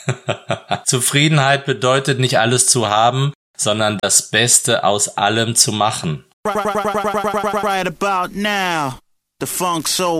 Zufriedenheit bedeutet nicht alles zu haben, sondern das Beste aus allem zu machen. Right about now, the funk soul